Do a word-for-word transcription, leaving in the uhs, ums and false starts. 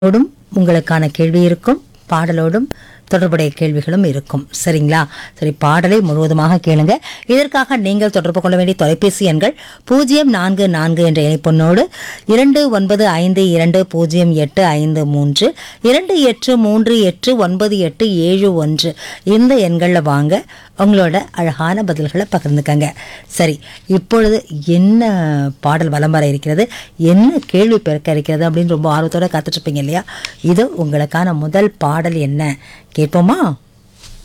ஓடும் உங்களுக்கான கேள்வி இருக்கும், பாடலோடும் தொடர்புடைய கேள்விகளும் இருக்கும். சரிங்களா? சரி, பாடலை முழுவதுமாக கேளுங்க. இதற்காக நீங்கள் தொடர்பு கொள்ள வேண்டிய தொலைபேசி எண்கள் பூஜ்ஜியம் நான்கு நான்கு என்ற இணைப்பொன்னோடு இரண்டு ஒன்பது ஐந்து இரண்டு பூஜ்ஜியம் எட்டு ஐந்து மூன்று இரண்டு எட்டு மூன்று எட்டு ஒன்பது எட்டு ஏழு ஒன்று இந்த எண்களில் வாங்க, உங்களோட அழகான பதில்களை பகிர்ந்துக்கங்க. சரி, இப்பொழுது என்ன பாடல் வலம் வர இருக்கிறது, என்ன கேள்வி பிறக்க இருக்கிறது அப்படின்னு ரொம்ப ஆர்வத்தோட காத்துட்ருப்பீங்க இல்லையா? இது உங்களுக்கான முதல் பாடல். என்ன கேட்போமா?